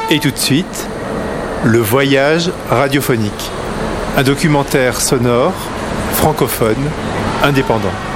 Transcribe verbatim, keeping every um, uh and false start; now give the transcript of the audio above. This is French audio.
Et tout de suite, le voyage radiophonique. Un documentaire sonore, francophone, indépendant.